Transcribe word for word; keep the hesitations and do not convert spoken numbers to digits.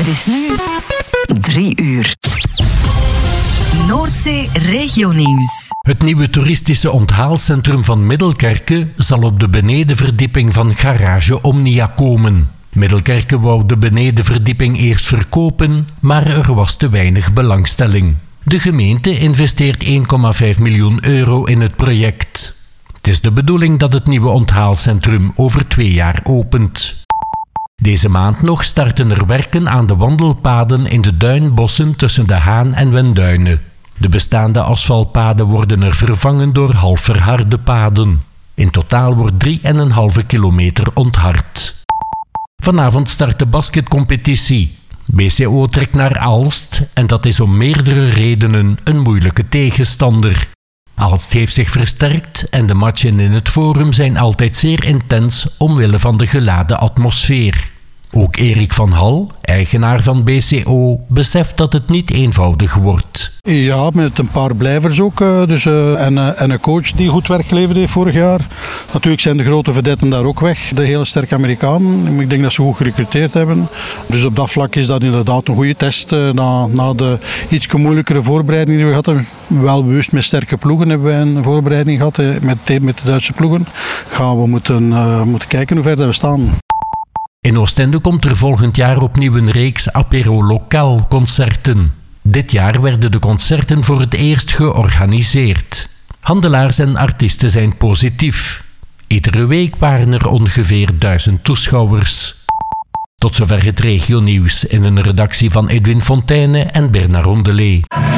Het is nu drie uur. Noordzee Regionieuws. Het nieuwe toeristische onthaalcentrum van Middelkerke zal op de benedenverdieping van garage Omnia komen. Middelkerke wou de benedenverdieping eerst verkopen, maar er was te weinig belangstelling. De gemeente investeert één komma vijf miljoen euro in het project. Het is de bedoeling dat het nieuwe onthaalcentrum over twee jaar opent. Deze maand nog starten er werken aan de wandelpaden in de duinbossen tussen de Haan en Wenduinen. De bestaande asfaltpaden worden er vervangen door half verharde paden. In totaal wordt drie komma vijf kilometer onthard. Vanavond start de basketcompetitie. B C O trekt naar Aalst en dat is om meerdere redenen een moeilijke tegenstander. Aalst heeft zich versterkt en de matchen in het Forum zijn altijd zeer intens omwille van de geladen atmosfeer. Ook Erik van Hal, eigenaar van B C O, beseft dat het niet eenvoudig wordt. Ja, met een paar blijvers ook. Dus, uh, en, uh, en een coach die goed werk geleverd heeft vorig jaar. Natuurlijk zijn de grote vedetten daar ook weg. De hele sterke Amerikanen. Ik denk dat ze goed gerecruiteerd hebben. Dus op dat vlak is dat inderdaad een goede test. Uh, na, na de iets moeilijkere voorbereiding die we hadden. Wel bewust met sterke ploegen hebben wij een voorbereiding gehad. Uh, met, de, met de Duitse ploegen. Gaan we moeten, uh, moeten kijken hoe ver dat we staan. In Oostende komt er volgend jaar opnieuw een reeks apéro lokaal concerten. Dit jaar werden de concerten voor het eerst georganiseerd. Handelaars en artiesten zijn positief. Iedere week waren er ongeveer duizend toeschouwers. Tot zover het regionieuws in een redactie van Edwin Fontaine en Bernard Rondelet.